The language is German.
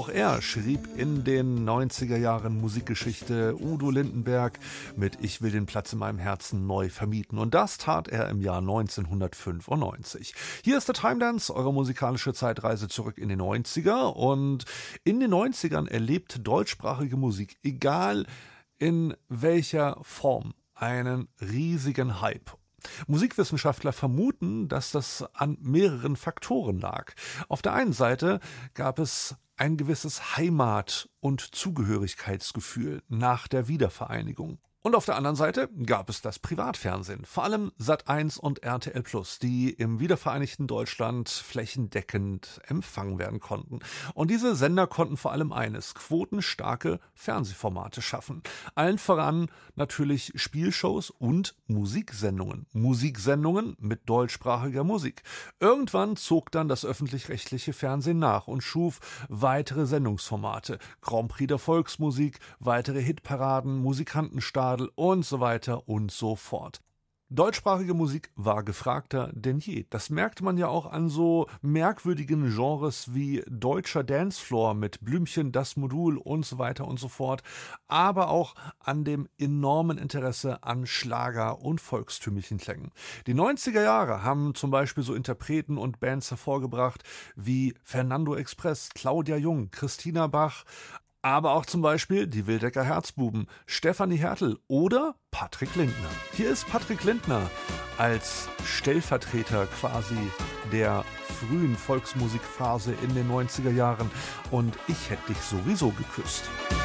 Auch er schrieb in den 90er Jahren Musikgeschichte. Udo Lindenberg mit Ich will den Platz in meinem Herzen neu vermieten. Und das tat er im Jahr 1995. Hier ist der Time Dance, eure musikalische Zeitreise zurück in die 90er. Und in den 90ern erlebt deutschsprachige Musik, egal in welcher Form, einen riesigen Hype. Musikwissenschaftler vermuten, dass das an mehreren Faktoren lag. Auf der einen Seite gab es ein gewisses Heimat- und Zugehörigkeitsgefühl nach der Wiedervereinigung. Und auf der anderen Seite gab es das Privatfernsehen, vor allem Sat.1 und RTL+, die im wiedervereinigten Deutschland flächendeckend empfangen werden konnten. Und diese Sender konnten vor allem eines: quotenstarke Fernsehformate schaffen. Allen voran natürlich Spielshows und Musiksendungen. Musiksendungen mit deutschsprachiger Musik. Irgendwann zog dann das öffentlich-rechtliche Fernsehen nach und schuf weitere Sendungsformate. Grand Prix der Volksmusik, weitere Hitparaden, Musikantenstadel und so weiter und so fort. Deutschsprachige Musik war gefragter denn je. Das merkt man ja auch an so merkwürdigen Genres wie deutscher Dancefloor mit Blümchen, das Modul und so weiter und so fort, aber auch an dem enormen Interesse an Schlager und volkstümlichen Klängen. Die 90er Jahre haben zum Beispiel so Interpreten und Bands hervorgebracht wie Fernando Express, Claudia Jung, Christina Bach, aber auch zum Beispiel die Wildecker Herzbuben, Stefanie Hertel oder Patrick Lindner. Hier ist Patrick Lindner als Stellvertreter quasi der frühen Volksmusikphase in den 90er Jahren und Ich hätte dich sowieso geküsst.